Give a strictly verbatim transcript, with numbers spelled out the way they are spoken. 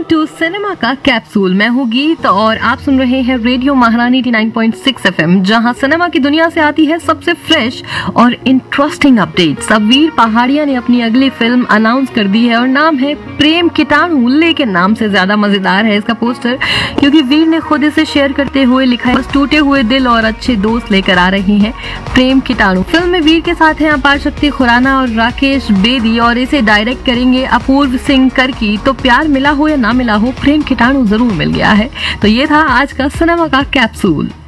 To cinema का capsule. मैं हूँ गीत और आप सुन रहे हैं रेडियो महारानी नवासी पॉइंट सिक्स एफएम, जहां सिनेमा की दुनिया से आती है सबसे फ्रेश और इंटरेस्टिंग अपडेट्स। अब वीर पहाड़िया ने अपनी अगली फिल्म अनाउंस कर दी है और नाम है प्रेम कीटाणु। लेकिन नाम से ज्यादा मजेदार है इसका पोस्टर, क्योंकि वीर ने खुद इसे शेयर करते हुए लिखा है, बस टूटे हुए दिल और अच्छे दोस्त लेकर आ रहे हैं प्रेम कीटाणु। फिल्म में वीर के साथ हैं अपार शक्ति खुराना और राकेश बेदी और इसे डायरेक्ट करेंगे अपूर्व सिंह करकी। तो प्यार मिला हो या ना मिला हो, प्रेम कीटाणु जरूर मिल गया है। तो ये था आज का सिनेमा का कैप्सूल।